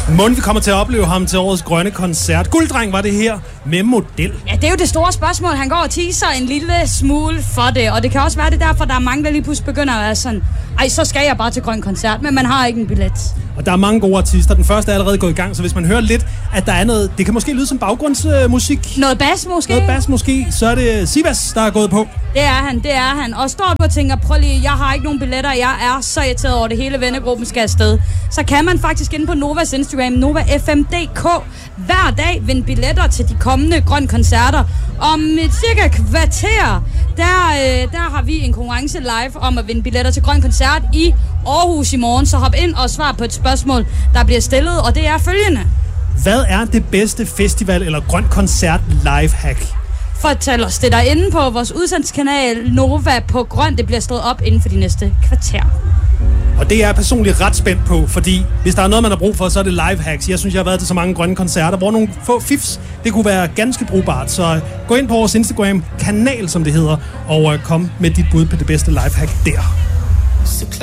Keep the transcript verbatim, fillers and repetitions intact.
Mon, vi kommer til at opleve ham til årets grønne koncert. Gulddreng var det her med model. Ja, det er jo det store spørgsmål. Han går og teaser en lille smule for det, og det kan også være det derfor, der er mange, der lige pludselig begynder at være sådan, ej, så skal jeg bare til grøn koncert, men man har ikke en billet. Og der er mange gode artister. Den første er allerede gået i gang, så hvis man hører lidt, at der er noget, det kan måske lyde som baggrundsmusik. Noget bas måske? Noget bas måske, så er det Sivas, der er gået på. Det er han, det er han. Og står du og tænker, prøv lige, jeg har ikke nogen billetter, jeg er så irriteret over det, hele vennegruppen skal afsted. Så kan man faktisk inde på Novas Instagram, Nova F M punktum D K, hver dag vinde billetter til de kommende grønne koncerter. Om et cirka kvarter, der, øh, der har vi en konkurrence live om at vinde billetter til grøn koncert i Aarhus i morgen. Så hop ind og svar på et spørgsmål, der bliver stillet, og det er følgende. Hvad er det bedste festival- eller grøn koncert live-hack? Fortæl os det der inde på vores udsendelsekanal Nova på grøn. Det bliver stået op inden for de næste kvarter. Og det er jeg personligt ret spændt på, fordi hvis der er noget, man har brug for, så er det live hacks. Jeg synes, jeg har været til så mange grønne koncerter, hvor nogle få fifs, det kunne være ganske brugbart. Så gå ind på vores Instagram-kanal, som det hedder, og kom med dit bud på det bedste live hack der.